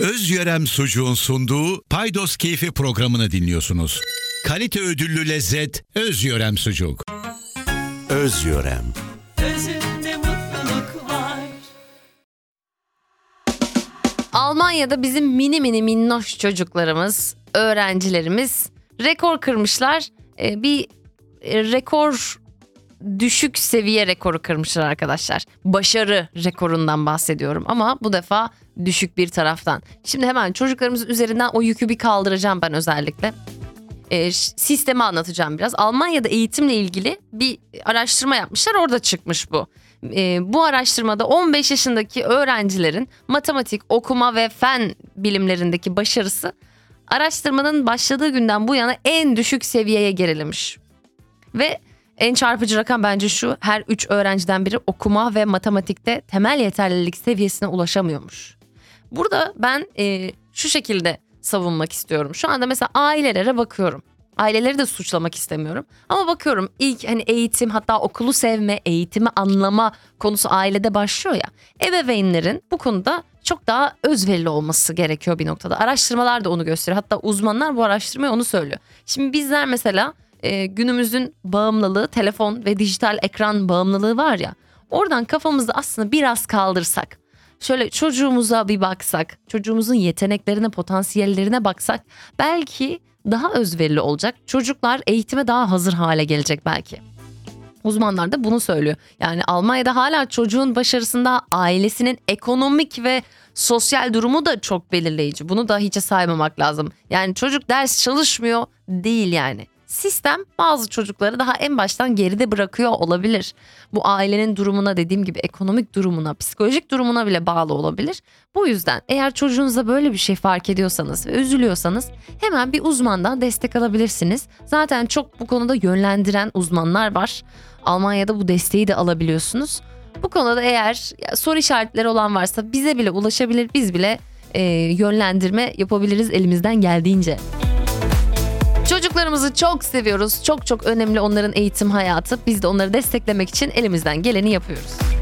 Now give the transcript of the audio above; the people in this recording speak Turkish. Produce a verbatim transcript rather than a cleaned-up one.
Özyörem Sucuğun sunduğu Paydos Keyfi programını dinliyorsunuz. Kalite ödüllü lezzet Özyörem Sucuk. Özyörem. Özünde mutluluk var. Almanya'da bizim mini mini minnoş çocuklarımız, öğrencilerimiz rekor kırmışlar. Ee, bir e, rekor düşük seviye rekoru kırmışlar arkadaşlar. Başarı rekorundan bahsediyorum ama bu defa düşük bir taraftan. Şimdi hemen çocuklarımızın üzerinden o yükü bir kaldıracağım ben özellikle. Ee, sistemi anlatacağım biraz. Almanya'da eğitimle ilgili bir araştırma yapmışlar, orada çıkmış bu. Ee, bu araştırmada on beş yaşındaki öğrencilerin matematik, okuma ve fen bilimlerindeki başarısı araştırmanın başladığı günden bu yana en düşük seviyeye gerilemiş. Ve en çarpıcı rakam bence şu: her üç öğrenciden biri okuma ve matematikte temel yeterlilik seviyesine ulaşamıyormuş. Burada ben e, şu şekilde savunmak istiyorum. Şu anda mesela ailelere bakıyorum. Aileleri de suçlamak istemiyorum. Ama bakıyorum ilk hani eğitim, hatta okulu sevme, eğitimi anlama konusu ailede başlıyor ya. Ebeveynlerin bu konuda çok daha özverili olması gerekiyor bir noktada. Araştırmalar da onu gösteriyor. Hatta uzmanlar bu araştırmayı onu söylüyor. Şimdi bizler mesela e, günümüzün bağımlılığı, telefon ve dijital ekran bağımlılığı var ya. Oradan kafamızı aslında biraz kaldırsak, şöyle çocuğumuza bir baksak, çocuğumuzun yeteneklerine, potansiyellerine baksak belki daha özverili olacak. Çocuklar eğitime daha hazır hale gelecek belki. Uzmanlar da bunu söylüyor. Yani Almanya'da hala çocuğun başarısında ailesinin ekonomik ve sosyal durumu da çok belirleyici. Bunu da hiçe saymamak lazım. Yani çocuk ders çalışmıyor değil yani. Sistem bazı çocukları daha en baştan geride bırakıyor olabilir. Bu ailenin durumuna, dediğim gibi ekonomik durumuna, psikolojik durumuna bile bağlı olabilir. Bu yüzden eğer çocuğunuzda böyle bir şey fark ediyorsanız ve üzülüyorsanız hemen bir uzmandan destek alabilirsiniz. Zaten çok bu konuda yönlendiren uzmanlar var. Almanya'da bu desteği de alabiliyorsunuz. Bu konuda eğer soru işaretleri olan varsa bize bile ulaşabilir, biz bile e, yönlendirme yapabiliriz elimizden geldiğince. Çocuklarımızı çok seviyoruz. Çok çok önemli onların eğitim hayatı. Biz de onları desteklemek için elimizden geleni yapıyoruz.